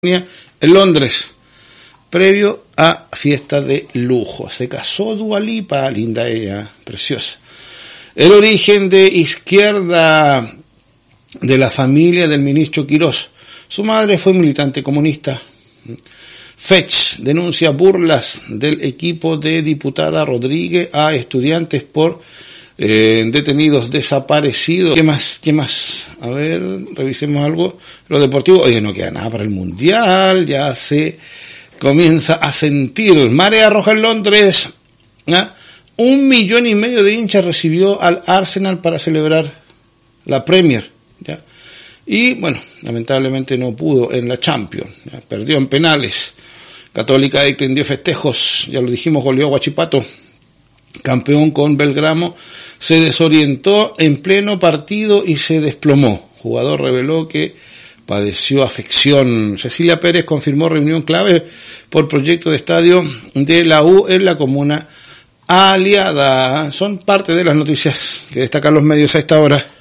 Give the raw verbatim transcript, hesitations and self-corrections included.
en Londres, previo a fiesta de lujo. Se casó Dua Lipa, linda ella, preciosa. El origen de izquierda de la familia del ministro Quirós. Su madre fue militante comunista. Fetch denuncia burlas del equipo de diputada Rodríguez a estudiantes por eh, detenidos desaparecidos. ¿Qué más? ¿Qué más? A ver, revisemos algo. Lo deportivo, oye, no queda nada para el Mundial, ya se comienza a sentir. Marea roja en Londres. ¿Ah? Un millón y medio de hinchas recibió al Arsenal para celebrar la Premier. ¿Ya? Y bueno, lamentablemente no pudo en la Champions. ¿Ya? Perdió en penales. Católica extendió festejos, ya lo dijimos, goleó a Huachipato. Campeón con Belgrano, se desorientó en pleno partido y se desplomó. Jugador reveló que padeció afección. Cecilia Pérez confirmó reunión clave por proyecto de estadio de la U en la comuna aliada. Son parte de las noticias que destacan los medios a esta hora.